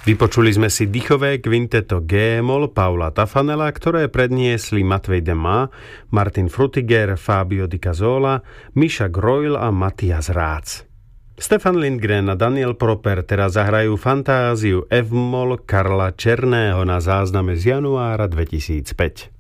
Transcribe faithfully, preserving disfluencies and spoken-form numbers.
Vypočuli sme si dýchové kvinteto G-moll Paula Taffanella, ktoré predniesli Matvej Demá, Martin Frutiger, Fabio Di Casola, Misha Greuel a Matthias Rác. Stefan Lindgren a Daniel Proper teraz zahrajú fantáziu F-moll Karla Černého na zázname z januára dvetisícpäť.